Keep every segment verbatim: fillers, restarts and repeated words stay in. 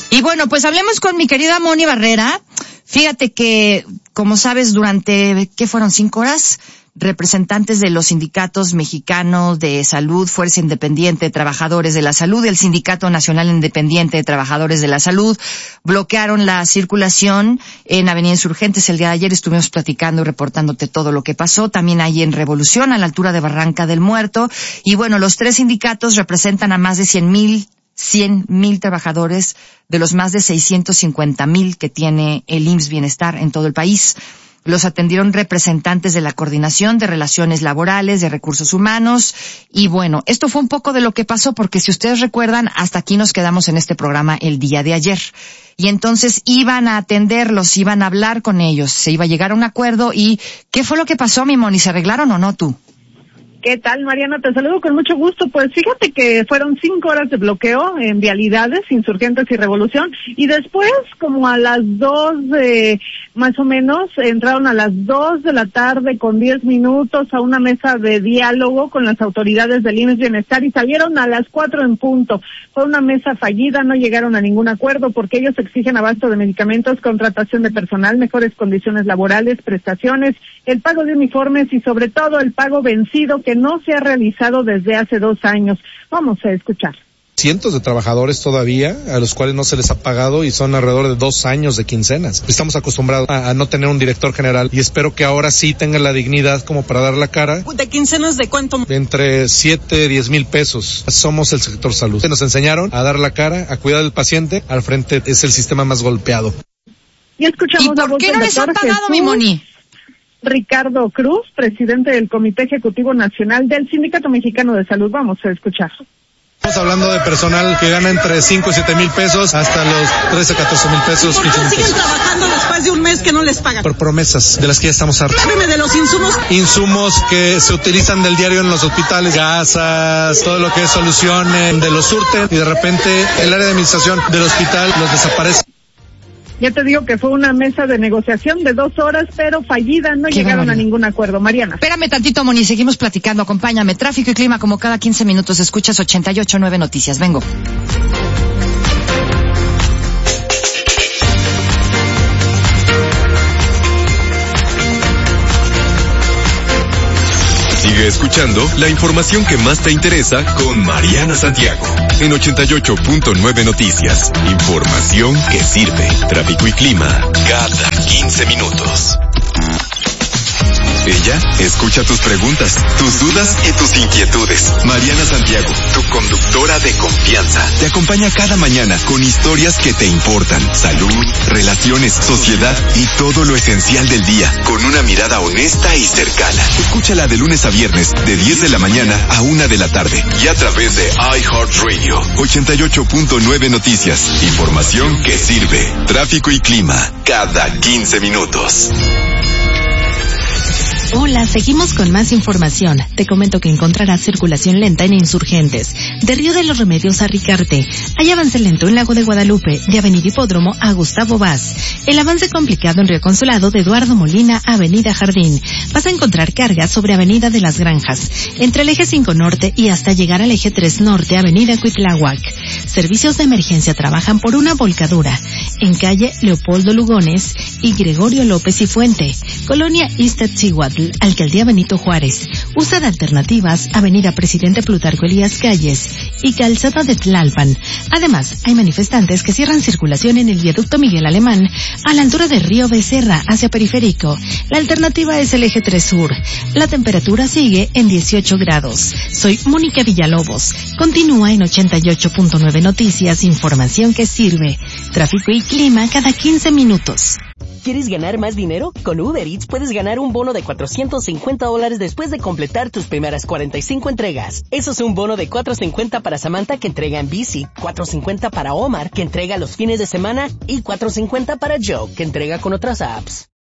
Y bueno, pues hablemos con mi querida Moni Barrera. Fíjate que, como sabes, durante, ¿qué fueron? ¿Cinco horas? Representantes de los sindicatos mexicanos de salud, Fuerza Independiente de Trabajadores de la Salud y el Sindicato Nacional Independiente de Trabajadores de la Salud bloquearon la circulación en Avenida Insurgentes. El día de ayer estuvimos platicando y reportándote todo lo que pasó. También ahí en Revolución, a la altura de Barranca del Muerto. Y bueno, los tres sindicatos representan a más de cien mil cien mil trabajadores de los más de seiscientos cincuenta mil que tiene el I M S S Bienestar en todo el país. Los atendieron representantes de la Coordinación de Relaciones Laborales, de Recursos Humanos. Y bueno, esto fue un poco de lo que pasó, porque si ustedes recuerdan, hasta aquí nos quedamos en este programa el día de ayer. Y entonces iban a atenderlos, iban a hablar con ellos, se iba a llegar a un acuerdo. ¿Y qué fue lo que pasó, mi Moni? ¿Se arreglaron o no tú? ¿Qué tal, Mariana? Te saludo con mucho gusto. Pues fíjate que fueron cinco horas de bloqueo en vialidades, Insurgentes y Revolución, y después, como a las dos, eh, más o menos, entraron a las dos de la tarde con diez minutos a una mesa de diálogo con las autoridades del I M S S Bienestar y salieron a las cuatro en punto. Fue una mesa fallida, no llegaron a ningún acuerdo porque ellos exigen abasto de medicamentos, contratación de personal, mejores condiciones laborales, prestaciones, el pago de uniformes y sobre todo el pago vencido que no se ha realizado desde hace dos años. Vamos a escuchar. Cientos de trabajadores todavía a los cuales no se les ha pagado y son alrededor de dos años de quincenas. Estamos acostumbrados a, a no tener un director general y espero que ahora sí tengan la dignidad como para dar la cara. ¿De quincenas de cuánto? Entre siete, diez mil pesos. Somos el sector salud. Nos enseñaron a dar la cara, a cuidar del paciente. Al frente es el sistema más golpeado. Y escuchamos ¿Y por qué no les han pagado, mi Moni? Ricardo Cruz, presidente del Comité Ejecutivo Nacional del Sindicato Mexicano de Salud. Vamos a escuchar. Estamos hablando de personal que gana entre cinco y siete mil pesos hasta los trece, catorce mil pesos. ¿Por qué siguen trabajando después de un mes que no les pagan? Por promesas de las que ya estamos hartos. Hábleme de los insumos. Insumos que se utilizan del diario en los hospitales, gasas, todo lo que es soluciones, de los surten y de repente el área de administración del hospital los desaparece. Ya te digo que fue una mesa de negociación de dos horas, pero fallida, no Qué llegaron barbaridad. a ningún acuerdo. Mariana. Espérame tantito, Moni, seguimos platicando. Acompáñame. Tráfico y clima, como cada quince minutos. Escuchas ochenta y ocho punto nueve Noticias. Vengo. Sigue escuchando la información que más te interesa con Mariana Santiago en ochenta y ocho punto nueve Noticias. Información que sirve. Tráfico y clima cada quince minutos. Ella escucha tus preguntas, tus dudas y tus inquietudes. Mariana Santiago, tu conductora de confianza, te acompaña cada mañana con historias que te importan. Salud, relaciones, sociedad y todo lo esencial del día, con una mirada honesta y cercana. Escúchala de lunes a viernes, de diez de la mañana a una de la tarde. Y a través de iHeartRadio, ochenta y ocho punto nueve Noticias. Información que sirve. Tráfico y clima, cada quince minutos. Hola, seguimos con más información. Te comento que encontrarás circulación lenta en Insurgentes, de Río de los Remedios a Ricarte. Hay avance lento en Lago de Guadalupe, de Avenida Hipódromo a Gustavo Vaz. El avance complicado en Río Consulado, de Eduardo Molina a Avenida Jardín. Vas a encontrar cargas sobre Avenida de las Granjas, entre el eje cinco Norte y hasta llegar al eje tres Norte, Avenida Cuitláhuac. Servicios de emergencia trabajan por una volcadura en calle Leopoldo Lugones y Gregorio López y Fuente, Colonia Iztaccíhuatl, Alcaldía Benito Juárez. Usa de alternativas Avenida Presidente Plutarco Elías Calles y Calzada de Tlalpan. Además, hay manifestantes que cierran circulación en el viaducto Miguel Alemán a la altura de Río Becerra hacia Periférico. La alternativa es el eje tres Sur. La temperatura sigue en dieciocho grados. Soy Mónica Villalobos. Continúa en ochenta y ocho punto nueve Noticias, información que sirve. Tráfico y clima cada quince minutos. ¿Quieres ganar más dinero? Con Uber Eats puedes ganar un bono de cuatrocientos cincuenta dólares después de completar tus primeras cuarenta y cinco entregas. Eso es un bono de cuatrocientos cincuenta para Samantha, que entrega en bici, cuatrocientos cincuenta para Omar, que entrega los fines de semana, y cuatrocientos cincuenta para Joe, que entrega con otras apps.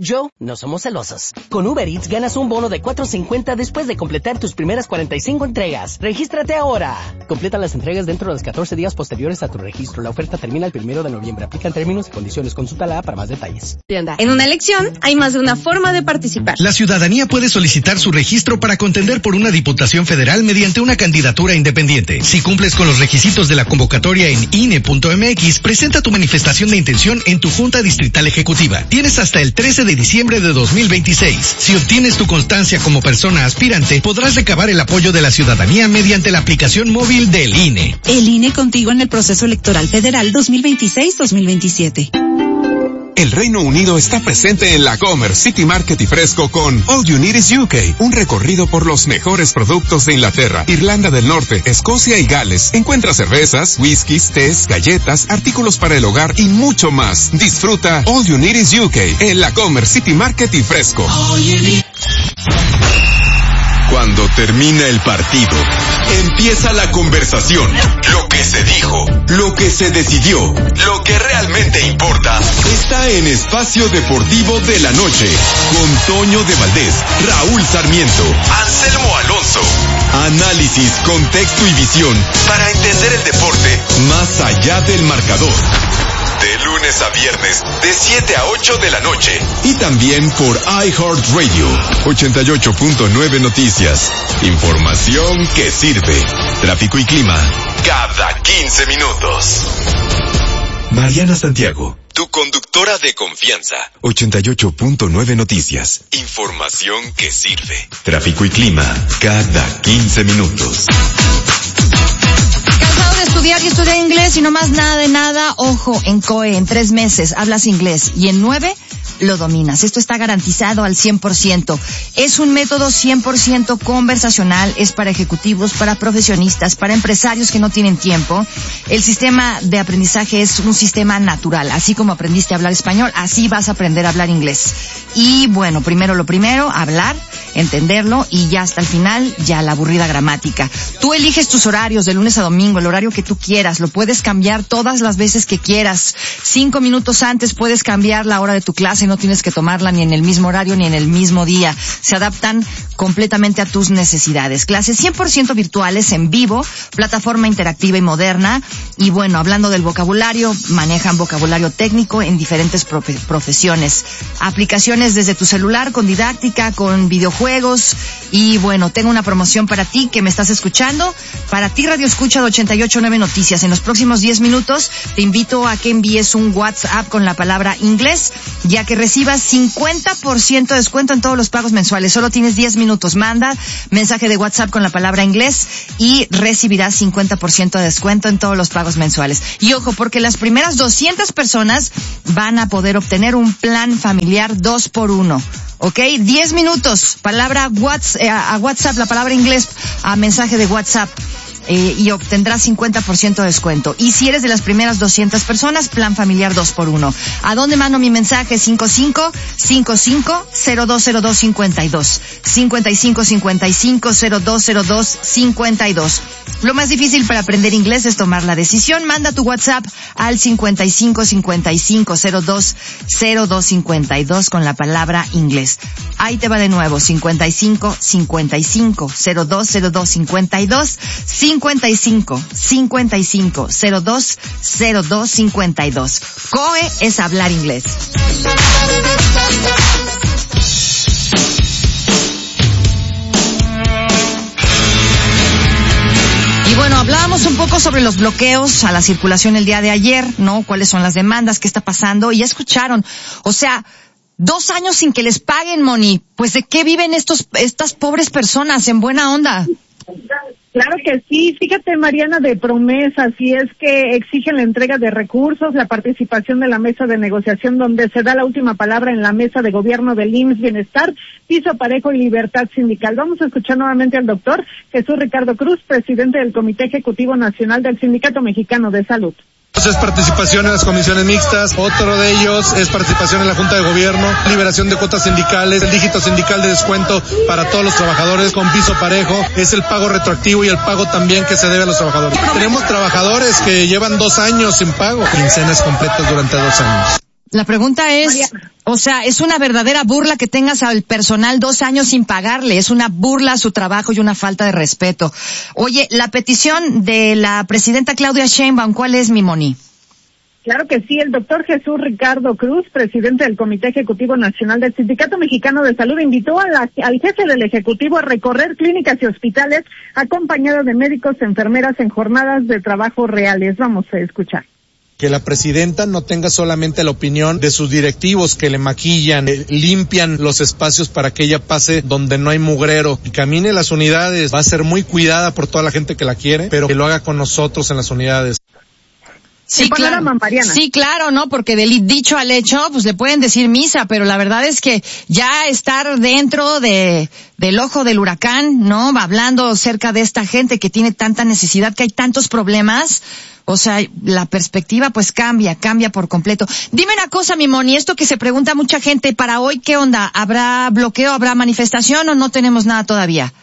Yo no somos celosos. Con Uber Eats ganas un bono de cuatro cincuenta después de completar tus primeras cuarenta y cinco entregas. ¡Regístrate ahora! Completa las entregas dentro de los catorce días posteriores a tu registro. La oferta termina el primero de noviembre. Aplican términos y condiciones. Consulta la para más detalles. En una elección hay más de una forma de participar. La ciudadanía puede solicitar su registro para contender por una diputación federal mediante una candidatura independiente. Si cumples con los requisitos de la convocatoria en I N E punto M X, presenta tu manifestación de intención en tu Junta Distrital Ejecutiva. Tienes hasta el trece de diciembre de dos mil veintiséis. Si obtienes tu constancia como persona aspirante, podrás recabar el apoyo de la ciudadanía mediante la aplicación móvil del I N E. El I N E contigo en el proceso electoral federal dos mil veintiséis dos mil veintisiete. El Reino Unido está presente en la Comer City Market y Fresco con All You Need is U K, un recorrido por los mejores productos de Inglaterra, Irlanda del Norte, Escocia y Gales. Encuentra cervezas, whiskies, tés, galletas, artículos para el hogar y mucho más. Disfruta All You Need is U K en la Comer City Market y Fresco. Cuando termina el partido, empieza la conversación. Lo que se dijo, lo que se decidió, lo que realmente importa, está en Espacio Deportivo de la Noche, con Toño de Valdés, Raúl Sarmiento, Anselmo Alonso. Análisis, contexto y visión para entender el deporte más allá del marcador. De lunes a viernes, de siete a ocho de la noche. Y también por iHeartRadio, ochenta y ocho punto nueve Noticias. Información que sirve. Tráfico y clima, cada quince minutos. Mariana Santiago, tu conductora de confianza. ochenta y ocho punto nueve Noticias. Información que sirve. Tráfico y clima, cada quince minutos. ¿Cansado de estudiar y estudiar inglés y no más nada de nada? Ojo, en C O E, en tres meses hablas inglés y en nueve lo dominas. Esto está garantizado al cien por ciento. Es un método cien por ciento conversacional, es para ejecutivos, para profesionistas, para empresarios que no tienen tiempo. El sistema de aprendizaje es un sistema natural. Así como aprendiste a hablar español, así vas a aprender a hablar inglés. Y bueno, primero lo primero, hablar, entenderlo y ya hasta el final, ya la aburrida gramática. Tú eliges tus horarios de lunes a domingo, el horario que tú quieras. Lo puedes cambiar todas las veces que quieras. Cinco minutos antes puedes cambiar la hora de tu clase. No tienes que tomarla ni en el mismo horario ni en el mismo día. Se adaptan completamente a tus necesidades. Clases cien por ciento virtuales en vivo, plataforma interactiva y moderna. Y bueno, hablando del vocabulario, manejan vocabulario técnico en diferentes profe- profesiones. Aplicaciones desde tu celular con didáctica, con videojuegos. Y bueno, tengo una promoción para ti que me estás escuchando. Para ti, Radio Escucha de ochenta y ocho punto nueve Noticias. En los próximos diez minutos te invito a que envíes un WhatsApp con la palabra inglés, ya que recibas cincuenta por ciento de descuento en todos los pagos mensuales. Solo tienes diez minutos. Manda mensaje de WhatsApp con la palabra inglés y recibirás cincuenta por ciento de descuento en todos los pagos mensuales. Y ojo, porque las primeras doscientas personas van a poder obtener un plan familiar dos por uno. ¿Ok? diez minutos. Palabra WhatsApp, eh, a WhatsApp, la palabra inglés a mensaje de WhatsApp. Eh, y obtendrás cincuenta por ciento de descuento. Y si eres de las primeras doscientas personas, plan familiar dos por uno. ¿A dónde mando mi mensaje? cinco cinco cinco cinco cero dos cero dos cinco dos. cincuenta y cinco cincuenta y cinco cero dos cero dos cincuenta y dos. Lo más difícil para aprender inglés es tomar la decisión. Manda tu WhatsApp al cincuenta y cinco cincuenta y cinco cero dos cero dos cincuenta y dos con la palabra inglés. Ahí te va de nuevo, cincuenta y cinco cincuenta y cinco cero dos cero dos cincuenta y dos. cincuenta y cinco cincuenta y cinco cero dos cero dos cincuenta y dos. C O E es hablar inglés. Y bueno, hablábamos un poco sobre los bloqueos a la circulación el día de ayer, ¿no? ¿Cuáles son las demandas? ¿Qué está pasando? Y ya escucharon. O sea, dos años sin que les paguen, Moni. Pues ¿de qué viven estos, estas pobres personas en buena onda? Claro que sí, fíjate, Mariana, de promesas, y es que exigen la entrega de recursos, la participación de la mesa de negociación donde se da la última palabra en la mesa de gobierno del I M S S Bienestar, piso parejo y libertad sindical. Vamos a escuchar nuevamente al doctor Jesús Ricardo Cruz, presidente del Comité Ejecutivo Nacional del Sindicato Mexicano de Salud. Es participación en las comisiones mixtas, otro de ellos es participación en la Junta de Gobierno, liberación de cuotas sindicales, el dígito sindical de descuento para todos los trabajadores con piso parejo, es el pago retroactivo y el pago también que se debe a los trabajadores. Tenemos trabajadores que llevan dos años sin pago, quincenas completas durante dos años. La pregunta es, O sea, es una verdadera burla que tengas al personal dos años sin pagarle. Es una burla a su trabajo y una falta de respeto. Oye, la petición de la presidenta Claudia Sheinbaum, ¿cuál es, mi Moni? Claro que sí, el doctor Jesús Ricardo Cruz, presidente del Comité Ejecutivo Nacional del Sindicato Mexicano de Salud, invitó a la, al jefe del Ejecutivo a recorrer clínicas y hospitales acompañado de médicos, enfermeras en jornadas de trabajo reales. Vamos a escuchar. Que la presidenta no tenga solamente la opinión de sus directivos que le maquillan, eh, limpian los espacios para que ella pase donde no hay mugrero y camine las unidades. Va a ser muy cuidada por toda la gente que la quiere, pero que lo haga con nosotros en las unidades. Sí, claro. Sí, claro, ¿no? Porque del dicho al hecho, pues le pueden decir misa, pero la verdad es que ya estar dentro de del ojo del huracán, ¿no? Hablando cerca de esta gente que tiene tanta necesidad, que hay tantos problemas, o sea, la perspectiva pues cambia, cambia por completo. Dime una cosa, mi Moni, esto que se pregunta mucha gente, para hoy, ¿qué onda? ¿Habrá bloqueo, habrá manifestación o no tenemos nada todavía?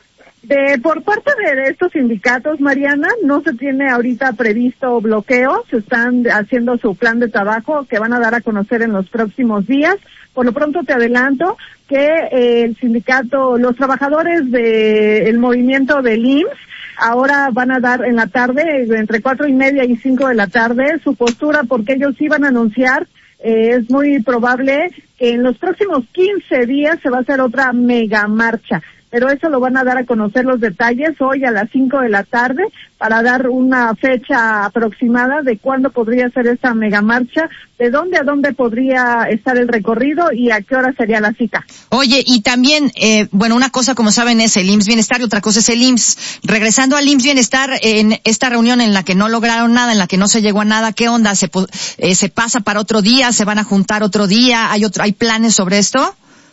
De, por parte de estos sindicatos, Mariana, no se tiene ahorita previsto bloqueo, se están haciendo su plan de trabajo que van a dar a conocer en los próximos días. Por lo pronto te adelanto que eh, el sindicato, los trabajadores del movimiento del I M S S, ahora van a dar en la tarde, entre cuatro y media y cinco de la tarde, su postura porque ellos iban a anunciar, eh, es muy probable que en los próximos quince días se va a hacer otra mega marcha. Pero eso lo van a dar a conocer los detalles hoy a las cinco de la tarde para dar una fecha aproximada de cuándo podría ser esta megamarcha, de dónde a dónde podría estar el recorrido y a qué hora sería la cita. Oye, y también, eh, bueno, una cosa como saben es el I M S S Bienestar y otra cosa es el I M S S. Regresando al I M S S Bienestar, en esta reunión en la que no lograron nada, en la que no se llegó a nada, ¿qué onda? ¿Se, eh, se pasa para otro día? ¿Se van a juntar otro día? ¿Hay otro, hay planes sobre esto?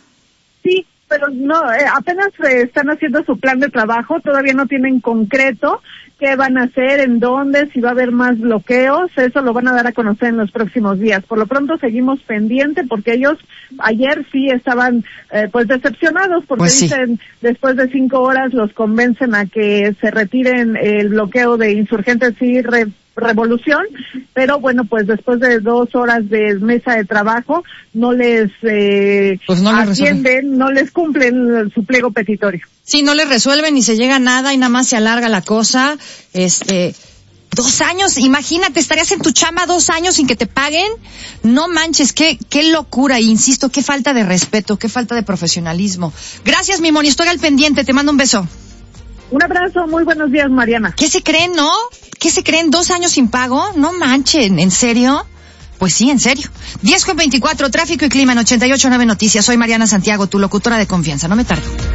Sí. Pero no, eh, apenas eh, están haciendo su plan de trabajo, todavía no tienen concreto qué van a hacer, en dónde, si va a haber más bloqueos, eso lo van a dar a conocer en los próximos días. Por lo pronto seguimos pendiente porque ellos ayer sí estaban eh, pues decepcionados porque pues sí. Dicen después de cinco horas los convencen a que se retiren el bloqueo de insurgentes y re revolución, pero bueno, pues después de dos horas de mesa de trabajo no les eh, pues no les atienden, resuelven. No les cumplen su pliego petitorio. Sí, no les resuelven ni se llega a nada y nada más se alarga la cosa. Este, dos años, imagínate, estarías en tu chamba dos años sin que te paguen. No manches, qué qué locura, y insisto, qué falta de respeto, qué falta de profesionalismo. Gracias, mi Moni, estoy al pendiente, te mando un beso. Un abrazo, muy buenos días, Mariana. ¿Qué se creen, no? ¿Qué se creen? ¿Dos años sin pago? No manchen, ¿en serio? Pues sí, en serio. diez con veinticuatro, tráfico y clima en ochenta y ocho punto nueve Noticias. Soy Mariana Santiago, tu locutora de confianza. No me tardo.